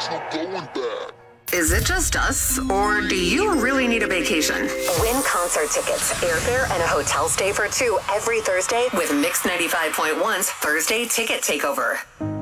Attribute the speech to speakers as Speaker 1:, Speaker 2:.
Speaker 1: there's no going back.
Speaker 2: Is it just us, or do you really need a vacation?
Speaker 3: Win concert tickets, airfare, and a hotel stay for two every Thursday
Speaker 2: With Mix 95.1's Thursday Ticket Takeover.